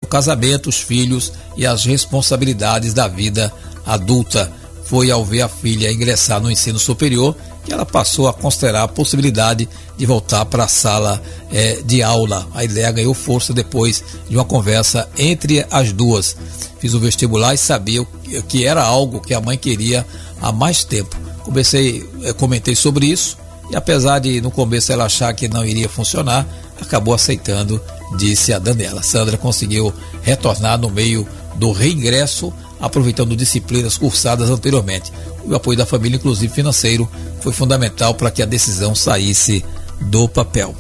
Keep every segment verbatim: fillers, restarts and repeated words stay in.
casamento, os filhos e as responsabilidades da vida adulta. Foi ao ver a filha ingressar no ensino superior que ela passou a considerar a possibilidade de voltar para a sala eh, de aula. A ideia ganhou força depois de uma conversa entre as duas. Fiz o vestibular e sabia que era algo que a mãe queria há mais tempo. Comecei, eh, comentei sobre isso e, apesar de no começo ela achar que não iria funcionar, acabou aceitando, disse a Daniela. Sandra conseguiu retornar no meio do reingresso, aproveitando disciplinas cursadas anteriormente. O apoio da família, inclusive financeiro, foi fundamental para que a decisão saísse do papel.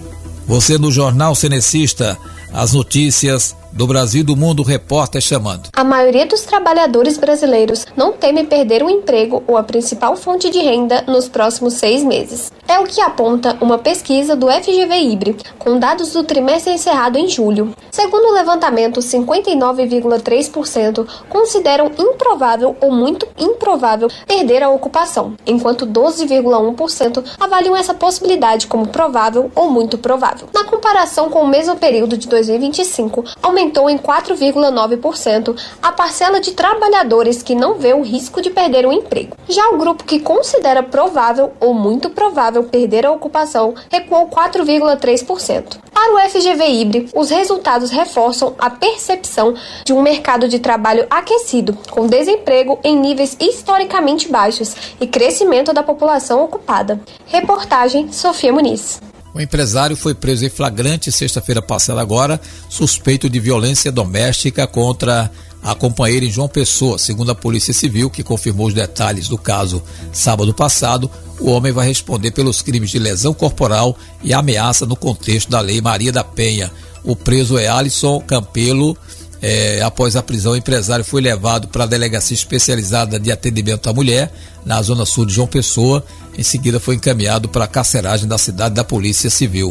Você no Jornal Cenecista, as notícias do Brasil e do mundo, repórter chamando. A maioria dos trabalhadores brasileiros não teme perder o emprego ou a principal fonte de renda nos próximos seis meses. É o que aponta uma pesquisa do F G V IBRE, com dados do trimestre encerrado em julho. Segundo o levantamento, cinquenta e nove vírgula três por cento consideram improvável ou muito improvável perder a ocupação, enquanto doze vírgula um por cento avaliam essa possibilidade como provável ou muito provável. Na comparação com o mesmo período de dois mil e vinte e cinco, aumentou em quatro vírgula nove por cento a parcela de trabalhadores que não vê o risco de perder o emprego. Já o grupo que considera provável ou muito provável perder a ocupação recuou quatro vírgula três por cento. Para o F G V IBRE, os resultados reforçam a percepção de um mercado de trabalho aquecido, com desemprego em níveis historicamente baixos e crescimento da população ocupada. Reportagem Sofia Muniz. O empresário foi preso em flagrante sexta-feira passada agora, suspeito de violência doméstica contra a companheira em João Pessoa. Segundo a Polícia Civil, que confirmou os detalhes do caso sábado passado, o homem vai responder pelos crimes de lesão corporal e ameaça no contexto da Lei Maria da Penha. O preso é Alisson Campelo. É, após a prisão, o empresário foi levado para a Delegacia Especializada de Atendimento à Mulher, na Zona Sul de João Pessoa. Em seguida foi encaminhado para a carceragem da cidade da Polícia Civil.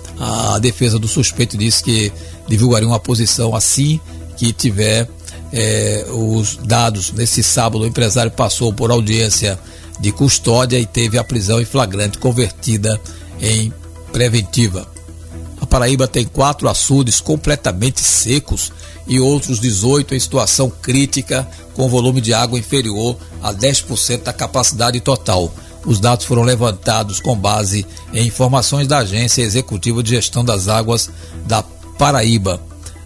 A defesa do suspeito disse que divulgaria uma posição assim que tiver é, os dados. Nesse sábado, o empresário passou por audiência de custódia e teve a prisão em flagrante convertida em preventiva. A Paraíba tem quatro açudes completamente secos e outros dezoito em situação crítica, com volume de água inferior a dez por cento da capacidade total. Os dados foram levantados com base em informações da Agência Executiva de Gestão das Águas da Paraíba.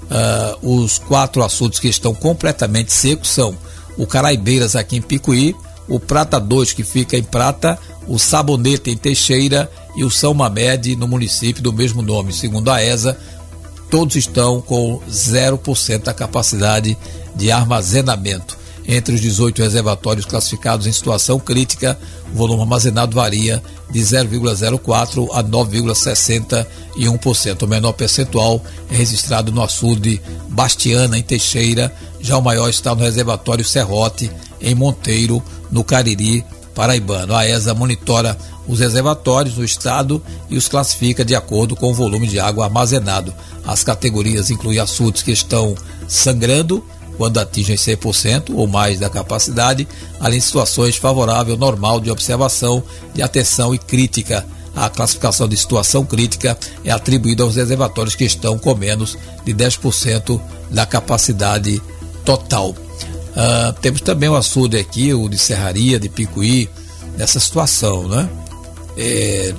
Uh, os quatro açudes que estão completamente secos são o Caraibeiras, aqui em Picuí, o Prata dois, que fica em Prata, o Sabonete, em Teixeira, e o São Mamed, no município do mesmo nome. Segundo a E S A, todos estão com zero por cento da capacidade de armazenamento. Entre os dezoito reservatórios classificados em situação crítica, o volume armazenado varia de zero vírgula zero quatro por cento a nove vírgula sessenta e um por cento. O menor percentual é registrado no açude Bastiana, em Teixeira. Já o maior está no reservatório Serrote, em Monteiro, no Cariri paraibano. A E S A monitora os reservatórios do estado e os classifica de acordo com o volume de água armazenado. As categorias incluem açudes que estão sangrando quando atingem cem por cento ou mais da capacidade, além de situações favorável, normal, de observação, de atenção e crítica. A classificação de situação crítica é atribuída aos reservatórios que estão com menos de dez por cento da capacidade total. Uh, temos também o açude aqui, o de Serraria, de Picuí, nessa situação, né? É,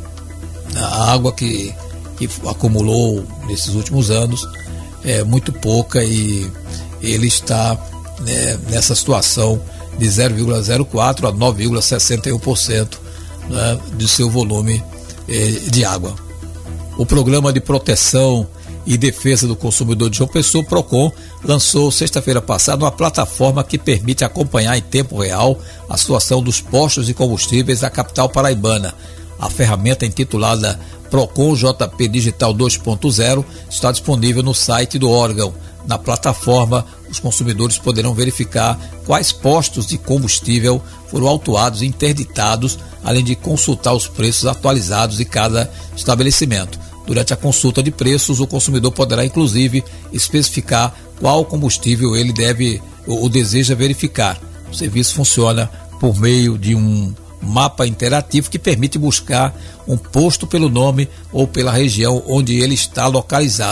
a água que, que acumulou nesses últimos anos é muito pouca e ele está, né, nessa situação de zero vírgula zero quatro por cento a nove vírgula sessenta e um por cento, né, de seu volume eh, de água. O Programa de Proteção e Defesa do Consumidor de João Pessoa, PROCON, lançou sexta-feira passada uma plataforma que permite acompanhar em tempo real a situação dos postos de combustíveis da capital paraibana. A ferramenta, intitulada PROCON J P Digital dois ponto zero, está disponível no site do órgão. Na plataforma, os consumidores poderão verificar quais postos de combustível foram autuados e interditados, além de consultar os preços atualizados de cada estabelecimento. Durante a consulta de preços, o consumidor poderá, inclusive, especificar qual combustível ele deve ou deseja verificar. O serviço funciona por meio de um mapa interativo que permite buscar um posto pelo nome ou pela região onde ele está localizado.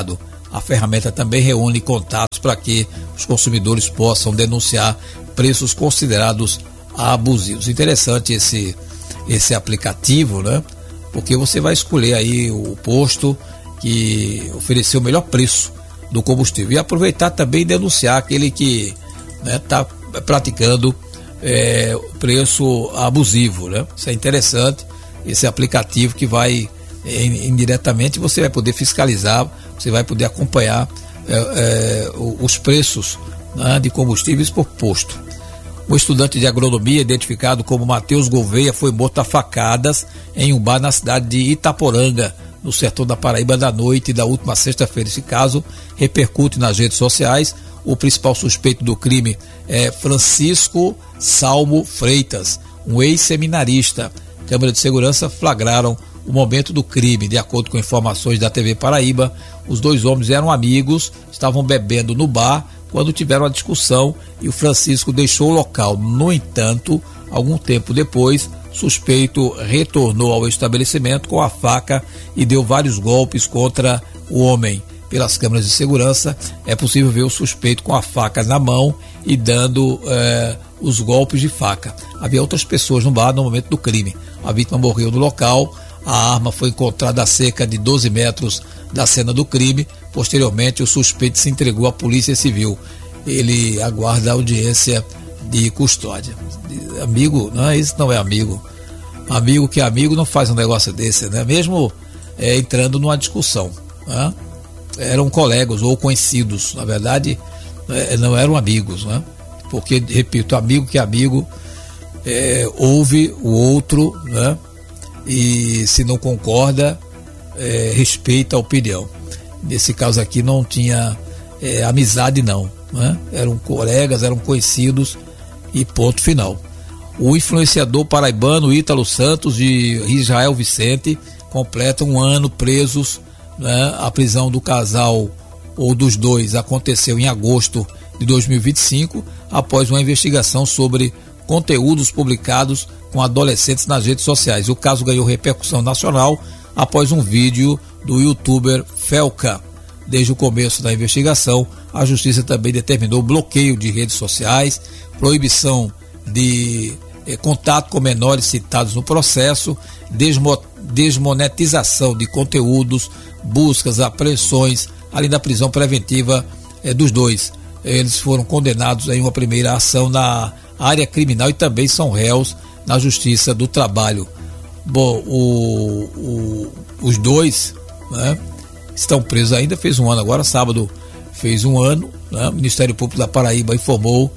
A ferramenta também reúne contatos para que os consumidores possam denunciar preços considerados abusivos. Interessante esse, esse aplicativo, né? Porque você vai escolher aí o posto que ofereceu o melhor preço do combustível e aproveitar também e denunciar aquele que está, né, praticando é, preço abusivo, né? Isso é interessante, esse aplicativo que vai indiretamente, você vai poder fiscalizar, você vai poder acompanhar é, é, os preços, né, de combustíveis por posto. Um estudante de agronomia identificado como Matheus Gouveia foi morto a facadas em um bar na cidade de Itaporanga, no sertão da Paraíba, da noite da última sexta-feira. Esse caso repercute nas redes sociais. O principal suspeito do crime é Francisco Salmo Freitas, um ex-seminarista. Câmara de segurança flagraram o momento do crime. De acordo com informações da T V Paraíba, os dois homens eram amigos, estavam bebendo no bar quando tiveram uma discussão e o Francisco deixou o local. No entanto, algum tempo depois, suspeito retornou ao estabelecimento com a faca e deu vários golpes contra o homem. Pelas câmeras de segurança, é possível ver o suspeito com a faca na mão e dando eh, os golpes de faca. Havia outras pessoas no bar no momento do crime. A vítima morreu no local. A arma foi encontrada a cerca de doze metros da cena do crime. Posteriormente, o suspeito se entregou à Polícia Civil. Ele aguarda a audiência de custódia. Amigo, não, isso não é amigo. Amigo que é amigo não faz um negócio desse, né? Mesmo é, entrando numa discussão, né? Eram colegas ou conhecidos, na verdade, é, não eram amigos, né? Porque, repito, amigo que é amigo é, ouve o outro, né? E se não concorda, é, respeita a opinião. Nesse caso aqui não tinha é, amizade não, né? Eram colegas, eram conhecidos e ponto final. O influenciador paraibano Ítalo Santos e Israel Vicente completam um ano presos, né? A prisão do casal ou dos dois aconteceu em agosto de dois mil e vinte e cinco, após uma investigação sobre conteúdos publicados com adolescentes nas redes sociais. O caso ganhou repercussão nacional após um vídeo do youtuber Felca. Desde o começo da investigação, a justiça também determinou bloqueio de redes sociais, proibição de eh, contato com menores citados no processo, desmo, desmonetização de conteúdos, buscas, apreensões, além da prisão preventiva eh, dos dois. Eles foram condenados em uma primeira ação na área criminal e também são réus na Justiça do Trabalho. Bom, o, o, os dois, né, estão presos ainda, fez um ano agora, sábado fez um ano, né? O Ministério Público da Paraíba informou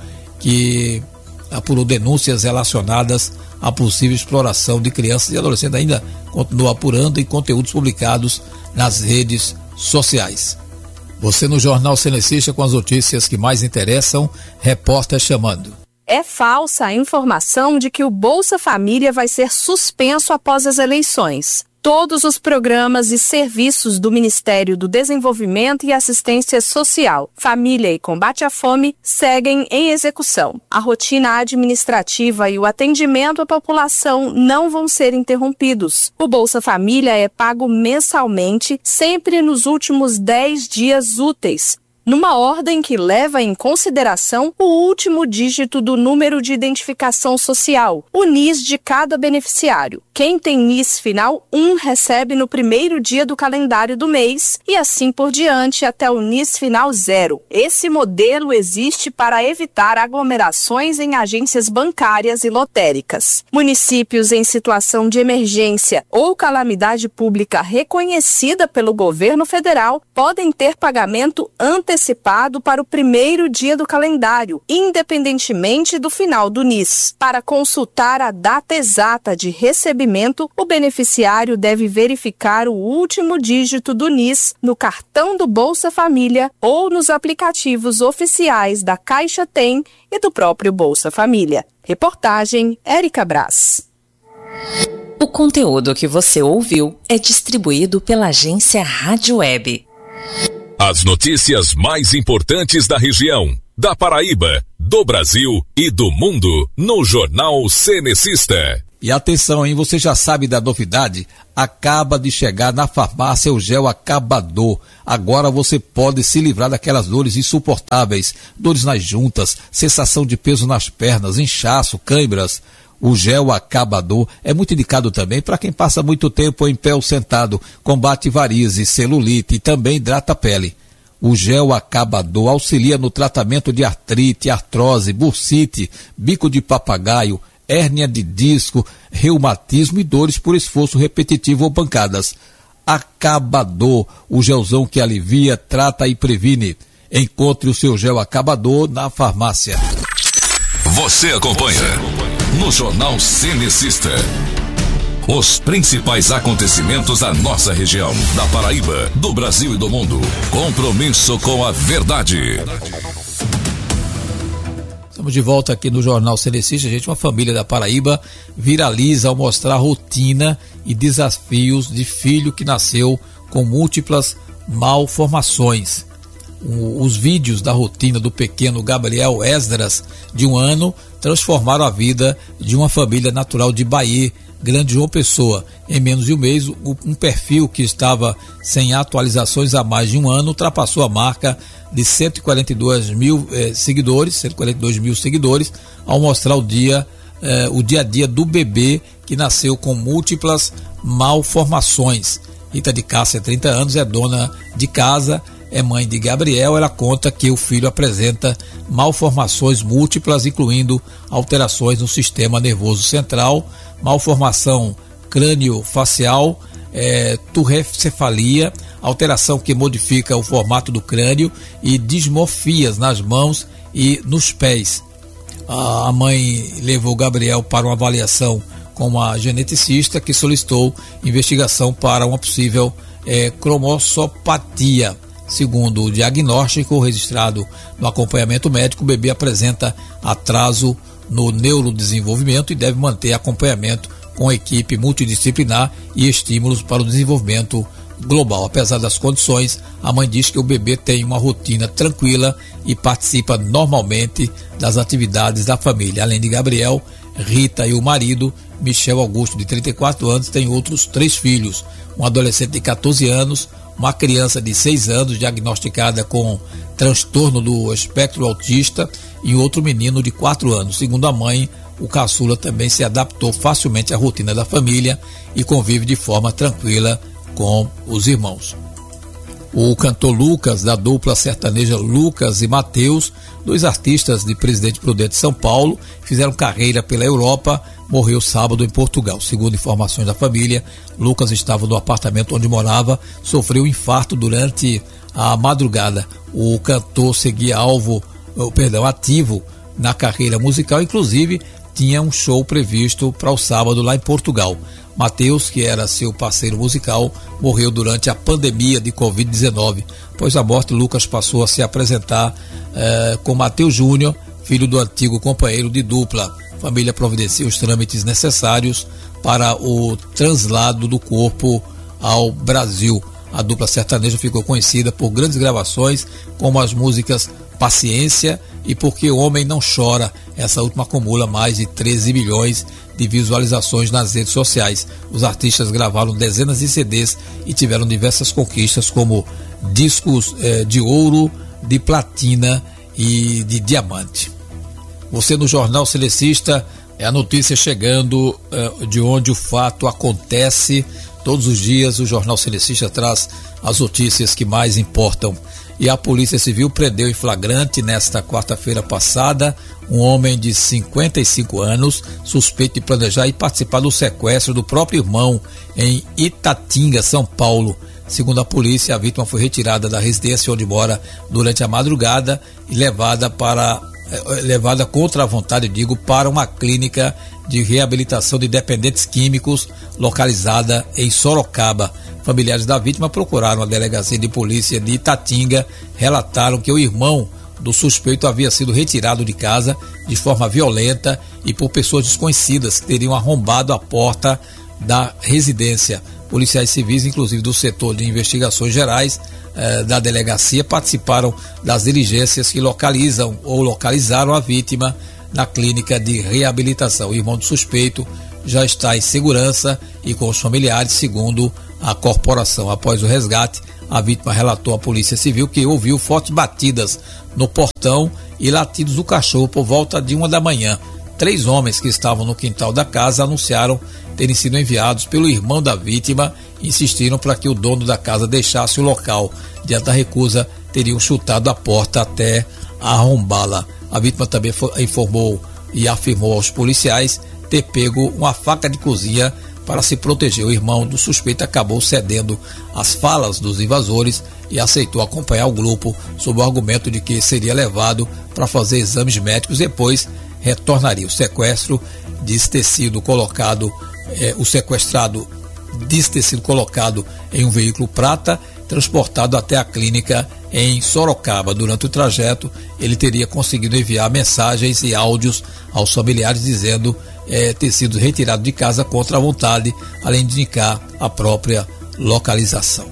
que apurou denúncias relacionadas à possível exploração de crianças e adolescentes, ainda continua apurando em conteúdos publicados nas redes sociais. Você no Jornal Cenecista com as notícias que mais interessam, repórter chamando. É falsa a informação de que o Bolsa Família vai ser suspenso após as eleições. Todos os programas e serviços do Ministério do Desenvolvimento e Assistência Social, Família e Combate à Fome seguem em execução. A rotina administrativa e o atendimento à população não vão ser interrompidos. O Bolsa Família é pago mensalmente, sempre nos últimos dez dias úteis, numa ordem que leva em consideração o último dígito do número de identificação social, o N I S de cada beneficiário. Quem tem N I S final um recebe no primeiro dia do calendário do mês e assim por diante até o N I S final zero. Esse modelo existe para evitar aglomerações em agências bancárias e lotéricas. Municípios em situação de emergência ou calamidade pública reconhecida pelo governo federal podem ter pagamento antecipado antecipado para o primeiro dia do calendário, independentemente do final do N I S. Para consultar a data exata de recebimento, o beneficiário deve verificar o último dígito do N I S no cartão do Bolsa Família ou nos aplicativos oficiais da Caixa Tem e do próprio Bolsa Família. Reportagem Érica Braz. O conteúdo que você ouviu é distribuído pela agência Rádio Web. As notícias mais importantes da região, da Paraíba, do Brasil e do mundo no Jornal Cenecista. E atenção, hein? Você já sabe da novidade? Acaba de chegar na farmácia o gel acabador. Agora você pode se livrar daquelas dores insuportáveis, dores nas juntas, sensação de peso nas pernas, inchaço, câimbras. O gel acabador é muito indicado também para quem passa muito tempo em pé ou sentado, combate varizes, celulite e também hidrata a pele. O gel acabador auxilia no tratamento de artrite, artrose, bursite, bico de papagaio, hérnia de disco, reumatismo e dores por esforço repetitivo ou pancadas. Acabador, o gelzão que alivia, trata e previne. Encontre o seu gel acabador na farmácia. Você acompanha no Jornal Cenecista os principais acontecimentos da nossa região, da Paraíba, do Brasil e do mundo. Compromisso com a verdade. Estamos de volta aqui no Jornal Cenecista, gente. Uma família da Paraíba viraliza ao mostrar rotina e desafios de filho que nasceu com múltiplas malformações. O, os vídeos da rotina do pequeno Gabriel Esdras, de um ano, transformaram a vida de uma família natural de Bahia, Grande João Pessoa. Em menos de um mês, um perfil que estava sem atualizações há mais de um ano ultrapassou a marca de cento e quarenta e dois mil eh, seguidores, cento e quarenta e dois mil seguidores, ao mostrar o dia, eh, o dia a dia do bebê que nasceu com múltiplas malformações. Rita de Cássia, trinta anos, é dona de casa, é mãe de Gabriel. Ela conta que o filho apresenta malformações múltiplas, incluindo alterações no sistema nervoso central, malformação crânio-facial, é, turrecefalia, alteração que modifica o formato do crânio e dismorfias nas mãos e nos pés. A mãe levou Gabriel para uma avaliação com uma geneticista que solicitou investigação para uma possível é, cromossopatia. Segundo o diagnóstico registrado no acompanhamento médico, o bebê apresenta atraso no neurodesenvolvimento e deve manter acompanhamento com equipe multidisciplinar e estímulos para o desenvolvimento global. Apesar das condições, a mãe diz que o bebê tem uma rotina tranquila e participa normalmente das atividades da família. Além de Gabriel, Rita e o marido, Michel Augusto, de trinta e quatro anos, tem outros três filhos, um adolescente de catorze anos, uma criança de seis anos diagnosticada com transtorno do espectro autista e outro menino de quatro anos. Segundo a mãe, o caçula também se adaptou facilmente à rotina da família e convive de forma tranquila com os irmãos. O cantor Lucas, da dupla sertaneja Lucas e Mateus, dois artistas de Presidente Prudente, São Paulo, fizeram carreira pela Europa, morreu sábado em Portugal. Segundo informações da família, Lucas estava no apartamento onde morava, sofreu um infarto durante a madrugada. O cantor seguia alvo, perdão, ativo na carreira musical, inclusive tinha um show previsto para o sábado lá em Portugal. Mateus, que era seu parceiro musical, morreu durante a pandemia de covid dezenove. Após a morte, Lucas passou a se apresentar eh, com Mateus Júnior, filho do antigo companheiro de dupla. A família providencia os trâmites necessários para o translado do corpo ao Brasil. A dupla sertaneja ficou conhecida por grandes gravações, como as músicas Paciência e Porque o Homem Não Chora. Essa última acumula mais de treze milhões de visualizações nas redes sociais. Os artistas gravaram dezenas de C Ds e tiveram diversas conquistas, como discos eh, de ouro, de platina e de diamante. Você no Jornal Cenecista, é a notícia chegando eh, de onde o fato acontece. Todos os dias o Jornal Cenecista traz as notícias que mais importam. E a Polícia Civil prendeu em flagrante nesta quarta-feira passada um homem de cinquenta e cinco anos, suspeito de planejar e participar do sequestro do próprio irmão em Itatinga, São Paulo. Segundo a polícia, a vítima foi retirada da residência onde mora durante a madrugada e levada para levada contra a vontade, digo, para uma clínica de reabilitação de dependentes químicos localizada em Sorocaba. Familiares da vítima procuraram a delegacia de polícia de Itatinga, relataram que o irmão do suspeito havia sido retirado de casa de forma violenta e por pessoas desconhecidas que teriam arrombado a porta da residência. Policiais civis, inclusive do setor de investigações gerais eh, da delegacia, participaram das diligências que localizam ou localizaram a vítima na clínica de reabilitação. O irmão do suspeito já está em segurança e com os familiares, segundo a corporação. Após o resgate, a vítima relatou à Polícia Civil que ouviu fortes batidas no portão e latidos do cachorro por volta de uma da manhã. Três homens que estavam no quintal da casa anunciaram terem sido enviados pelo irmão da vítima e insistiram para que o dono da casa deixasse o local. Diante da recusa, teriam chutado a porta até arrombá-la. A vítima também foi, informou e afirmou aos policiais ter pego uma faca de cozinha para se proteger. O irmão do suspeito acabou cedendo às falas dos invasores e aceitou acompanhar o grupo sob o argumento de que seria levado para fazer exames médicos e depois retornaria. O sequestro diz ter sido colocado, eh, o sequestrado diz ter sido colocado em um veículo prata, transportado até a clínica em Sorocaba. Durante o trajeto, ele teria conseguido enviar mensagens e áudios aos familiares dizendo eh, ter sido retirado de casa contra a vontade, além de indicar a própria localização.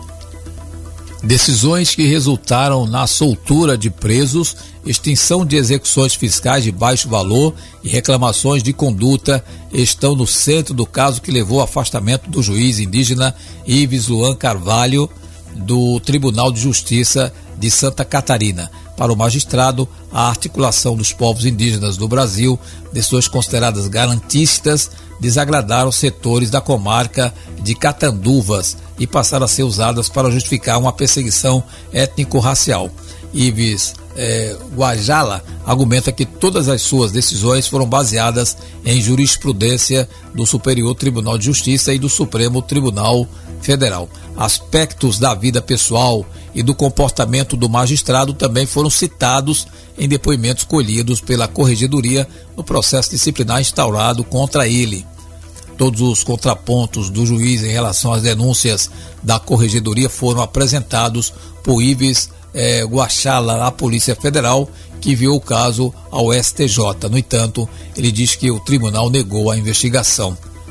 Decisões que resultaram na soltura de presos, extinção de execuções fiscais de baixo valor e reclamações de conduta estão no centro do caso que levou ao afastamento do juiz indígena Ives Luan Carvalho do Tribunal de Justiça de Santa Catarina. Para o magistrado, a articulação dos povos indígenas do Brasil, decisões consideradas garantistas, desagradaram setores da comarca de Catanduvas e passaram a ser usadas para justificar uma perseguição étnico-racial. Ives eh, Guajala argumenta que todas as suas decisões foram baseadas em jurisprudência do Superior Tribunal de Justiça e do Supremo Tribunal Federal. Aspectos da vida pessoal e do comportamento do magistrado também foram citados em depoimentos colhidos pela Corregedoria no processo disciplinar instaurado contra ele. Todos os contrapontos do juiz em relação às denúncias da Corregedoria foram apresentados por Ives eh, Guachala à Polícia Federal, que enviou o caso ao S T J. No entanto, ele diz que o tribunal negou a investigação.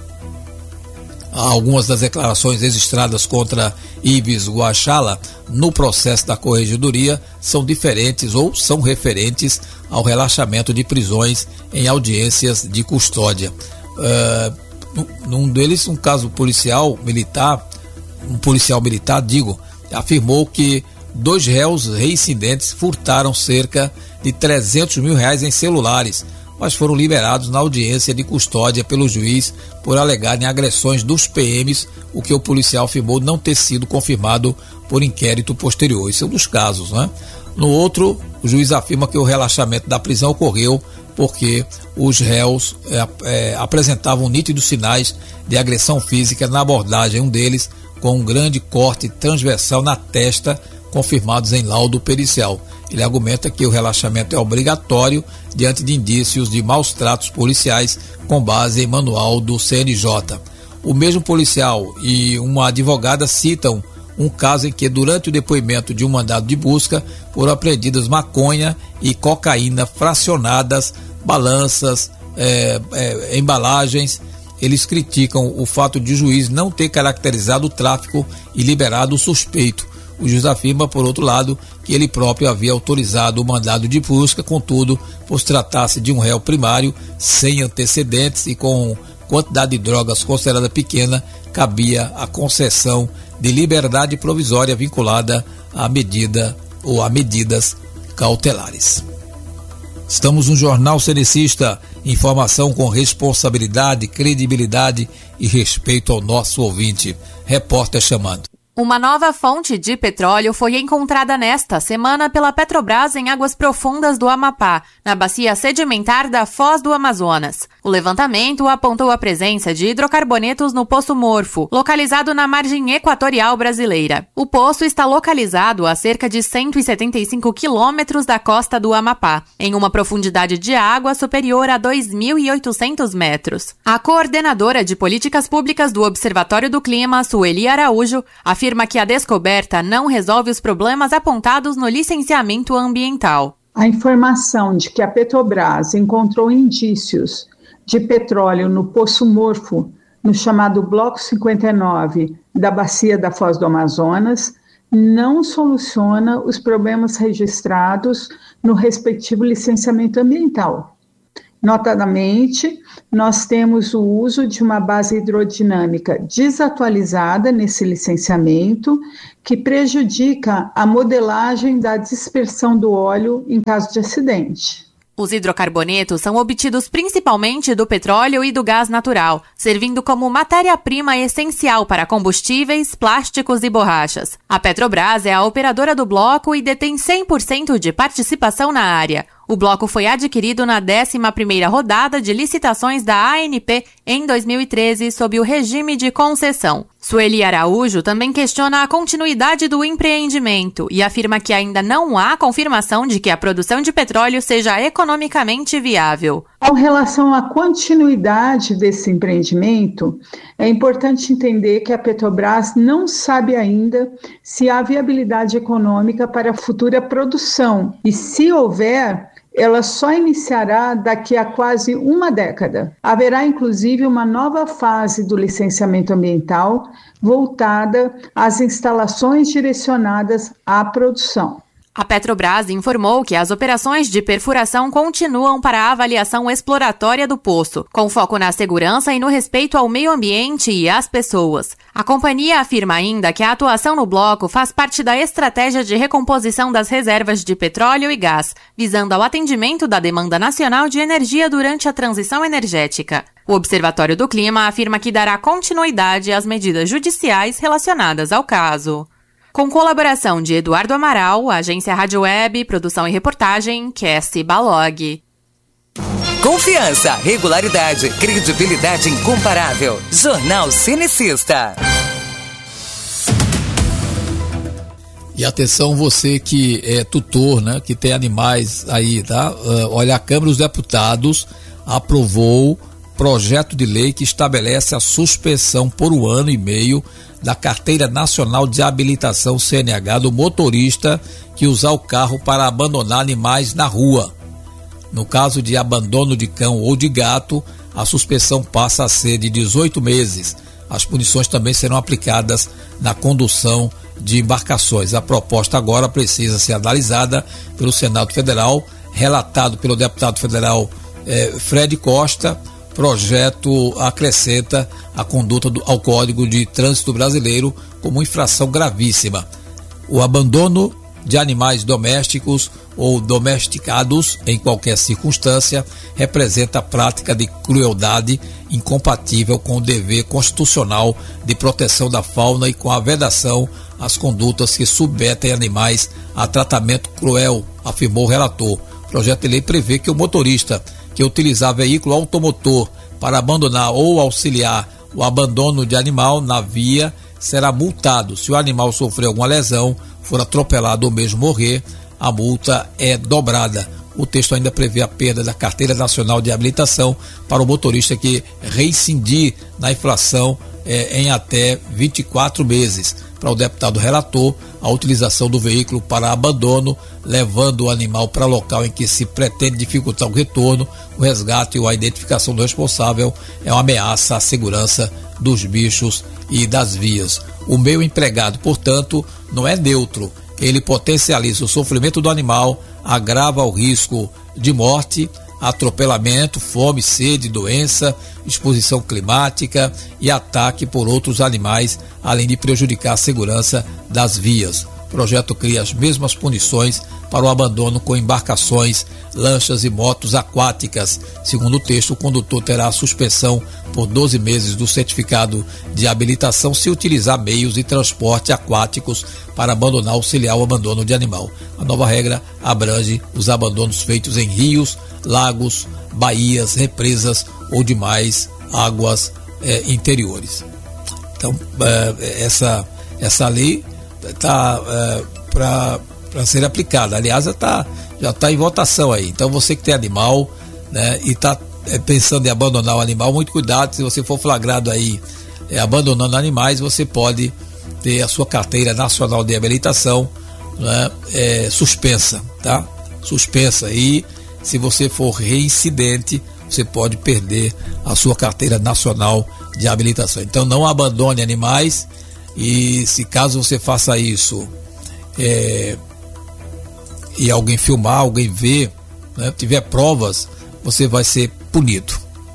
Algumas das declarações registradas contra Ives Guachala no processo da Corregedoria são diferentes ou são referentes ao relaxamento de prisões em audiências de custódia. Uh, num deles, um caso policial militar, um policial militar, digo, afirmou que dois réus reincidentes furtaram cerca de trezentos mil reais em celulares, mas foram liberados na audiência de custódia pelo juiz por alegarem agressões dos P Ms, o que o policial afirmou não ter sido confirmado por inquérito posterior. Esse é um dos casos, né? No outro, o juiz afirma que o relaxamento da prisão ocorreu porque os réus é, é, apresentavam nítidos sinais de agressão física na abordagem, um deles com um grande corte transversal na testa, confirmados em laudo pericial. Ele argumenta que o relaxamento é obrigatório diante de indícios de maus tratos policiais com base em manual do C N J. O mesmo policial e uma advogada citam um caso em que, durante o depoimento de um mandado de busca, foram apreendidas maconha e cocaína fracionadas, balanças, é, é, embalagens. Eles criticam o fato de o juiz não ter caracterizado o tráfico e liberado o suspeito. O juiz afirma, por outro lado, que ele próprio havia autorizado o mandado de busca, contudo, por se tratar-se de um réu primário, sem antecedentes e com quantidade de drogas considerada pequena, cabia a concessão de liberdade provisória vinculada à medida ou a medidas cautelares. Estamos no Jornal Cenecista, informação com responsabilidade, credibilidade e respeito ao nosso ouvinte. Repórter chamando. Uma nova fonte de petróleo foi encontrada nesta semana pela Petrobras em águas profundas do Amapá, na bacia sedimentar da Foz do Amazonas. O levantamento apontou a presença de hidrocarbonetos no Poço Morfo, localizado na margem equatorial brasileira. O poço está localizado a cerca de cento e setenta e cinco quilômetros da costa do Amapá, em uma profundidade de água superior a dois mil e oitocentos metros. A coordenadora de políticas públicas do Observatório do Clima, Sueli Araújo, afirma afirma que a descoberta não resolve os problemas apontados no licenciamento ambiental. A informação de que a Petrobras encontrou indícios de petróleo no Poço Morfo, no chamado Bloco cinquenta e nove da Bacia da Foz do Amazonas, não soluciona os problemas registrados no respectivo licenciamento ambiental. Notadamente, nós temos o uso de uma base hidrodinâmica desatualizada nesse licenciamento, que prejudica a modelagem da dispersão do óleo em caso de acidente. Os hidrocarbonetos são obtidos principalmente do petróleo e do gás natural, servindo como matéria-prima essencial para combustíveis, plásticos e borrachas. A Petrobras é a operadora do bloco e detém cem por cento de participação na área. O bloco foi adquirido na décima primeira rodada de licitações da A N P em dois mil e treze sob o regime de concessão. Sueli Araújo também questiona a continuidade do empreendimento e afirma que ainda não há confirmação de que a produção de petróleo seja economicamente viável. Com relação à continuidade desse empreendimento, é importante entender que a Petrobras não sabe ainda se há viabilidade econômica para a futura produção e, se houver, ela só iniciará daqui a quase uma década. Haverá, inclusive, uma nova fase do licenciamento ambiental voltada às instalações direcionadas à produção. A Petrobras informou que as operações de perfuração continuam para a avaliação exploratória do poço, com foco na segurança e no respeito ao meio ambiente e às pessoas. A companhia afirma ainda que a atuação no bloco faz parte da estratégia de recomposição das reservas de petróleo e gás, visando ao atendimento da demanda nacional de energia durante a transição energética. O Observatório do Clima afirma que dará continuidade às medidas judiciais relacionadas ao caso. Com colaboração de Eduardo Amaral, Agência Rádio Web, produção e reportagem, Cassie Balog. Confiança, regularidade, credibilidade incomparável. Jornal Cenecista. E atenção, você que é tutor, né, que tem animais aí, tá? Uh, olha, a Câmara dos Deputados aprovou projeto de lei que estabelece a suspensão por um ano e meio da Carteira Nacional de Habilitação C N H do motorista que usar o carro para abandonar animais na rua. No caso de abandono de cão ou de gato, a suspensão passa a ser de dezoito meses. As punições também serão aplicadas na condução de embarcações. A proposta agora precisa ser analisada pelo Senado Federal, relatado pelo deputado federal eh, Fred Costa. Projeto acrescenta a conduta do, ao Código de Trânsito Brasileiro como infração gravíssima. O abandono de animais domésticos ou domesticados em qualquer circunstância representa a prática de crueldade incompatível com o dever constitucional de proteção da fauna e com a vedação às condutas que submetem animais a tratamento cruel, afirmou o relator. O projeto de lei prevê que o motorista que utilizar veículo automotor para abandonar ou auxiliar o abandono de animal na via será multado. Se o animal sofrer alguma lesão, for atropelado ou mesmo morrer, a multa é dobrada. O texto ainda prevê a perda da Carteira Nacional de Habilitação para o motorista que reincidir na infração eh, em até vinte e quatro meses. Para o deputado relator, a utilização do veículo para abandono, levando o animal para local em que se pretende dificultar o retorno, o resgate ou a identificação do responsável é uma ameaça à segurança dos bichos e das vias. O meio empregado, portanto, não é neutro. Ele potencializa o sofrimento do animal, agrava o risco de morte, atropelamento, fome, sede, doença, exposição climática e ataque por outros animais, além de prejudicar a segurança das vias. O projeto cria as mesmas punições para o abandono com embarcações, lanchas e motos aquáticas. Segundo o texto, o condutor terá a suspensão por doze meses do certificado de habilitação se utilizar meios de transporte aquáticos para abandonar, auxiliar o abandono de animal. A nova regra abrange os abandonos feitos em rios, lagos, baías, represas ou demais águas eh, interiores. Então, eh, essa, essa lei está eh, para ser aplicada. Aliás, tá, já está em votação aí. Então, você que tem animal, né, e está é, pensando em abandonar o animal, muito cuidado. Se você for flagrado aí é, abandonando animais, você pode ter a sua Carteira Nacional de Habilitação, né, é, suspensa, tá? Suspensa. E se você for reincidente, você pode perder a sua Carteira Nacional de Habilitação. Então, não abandone animais. E se caso você faça isso é, e alguém filmar, alguém ver, né, tiver provas, você vai ser punido.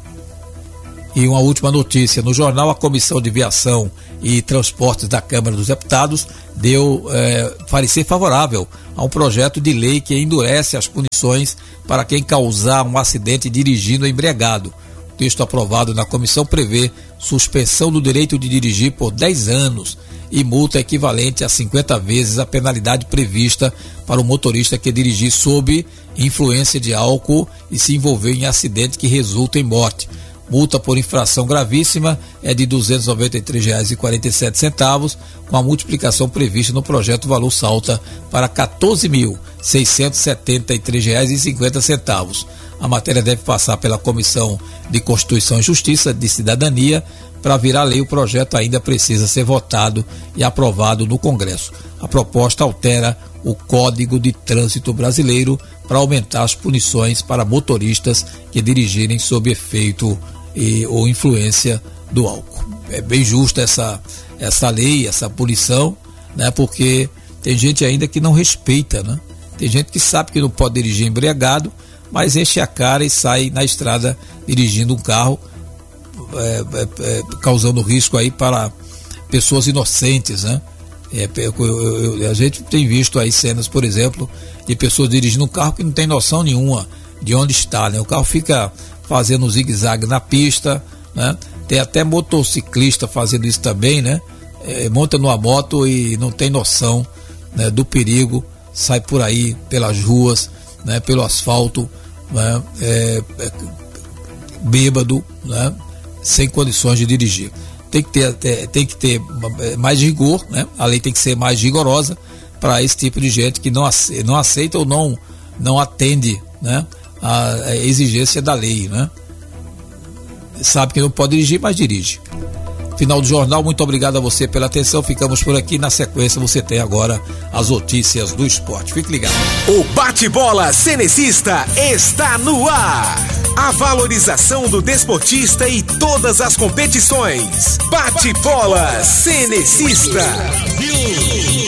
E uma última notícia, no jornal, a Comissão de Viação e Transportes da Câmara dos Deputados deu é, parecer favorável a um projeto de lei que endurece as punições para quem causar um acidente dirigindo embriagado. O texto aprovado na comissão prevê suspensão do direito de dirigir por dez anos e multa equivalente a cinquenta vezes a penalidade prevista para o motorista que dirigir sob influência de álcool e se envolver em acidente que resulta em morte. Multa por infração gravíssima é de duzentos e noventa e três reais e quarenta e sete centavos, com a multiplicação prevista no projeto, o valor salta para quatorze mil seiscentos e setenta e três reais e cinquenta centavos. A matéria deve passar pela Comissão de Constituição e Justiça de Cidadania. Para virar lei, o projeto ainda precisa ser votado e aprovado no Congresso. A proposta altera o Código de Trânsito Brasileiro para aumentar as punições para motoristas que dirigirem sob efeito e, ou influência do álcool. É bem justa essa, essa lei, essa punição, né? Porque tem gente ainda que não respeita, né? Tem gente que sabe que não pode dirigir embriagado, mas enche a cara e sai na estrada dirigindo um carro, é, é, é, causando risco aí para pessoas inocentes, né? É, eu, eu, eu, a gente tem visto aí cenas, por exemplo, de pessoas dirigindo um carro que não tem noção nenhuma de onde está, né? O carro fica fazendo um zigue-zague na pista, né? Tem até motociclista fazendo isso também, né? É, monta numa moto e não tem noção, né, do perigo, sai por aí pelas ruas, né, pelo asfalto, né, é, é, bêbado, né, sem condições de dirigir. Tem que ter, é, tem que ter mais rigor, né? A lei tem que ser mais rigorosa para esse tipo de gente que não aceita, não aceita ou não, não atende, né, a exigência da lei, né? Sabe que não pode dirigir, mas dirige. Final do jornal, muito obrigado a você pela atenção, ficamos por aqui. Na sequência você tem agora as notícias do esporte, fique ligado. O bate-bola cenecista está no ar. A valorização do desportista e todas as competições. Bate-bola cenecista.